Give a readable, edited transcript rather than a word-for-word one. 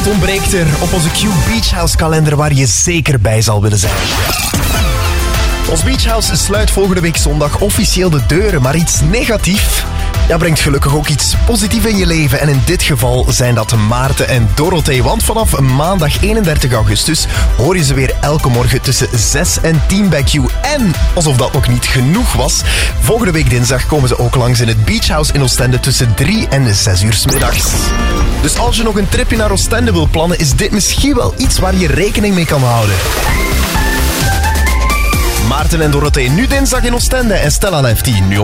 Wat ontbreekt er op onze Q Beach House kalender waar je zeker bij zal willen zijn? Ons Beach House sluit volgende week zondag officieel de deuren, maar iets negatief brengt gelukkig ook iets positiefs in je leven. En in dit geval zijn dat Maarten en Dorothee. Want vanaf maandag 31 augustus hoor je ze weer elke morgen tussen 6 en 10 bij Q. En, alsof dat nog niet genoeg was, volgende week dinsdag komen ze ook langs in het Beach House in Oostende tussen 3 en 6 uur 's middags. Dus als je nog een tripje naar Oostende wil plannen, is dit misschien wel iets waar je rekening mee kan houden. Maarten en Dorothee nu dinsdag in Oostende en Stella Lefty nu op